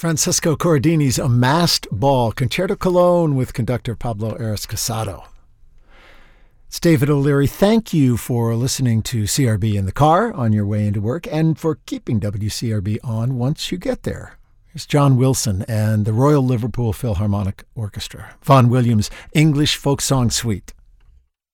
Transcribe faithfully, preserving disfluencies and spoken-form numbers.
Francesco Corradini's A Masked Ball, Concerto Cologne with conductor Pablo Ares Casado. It's David O'Leary. Thank you for listening to C R B in the car on your way into work and for keeping W C R B on once you get there. Here's John Wilson and the Royal Liverpool Philharmonic Orchestra. Vaughan Williams' English Folk Song Suite.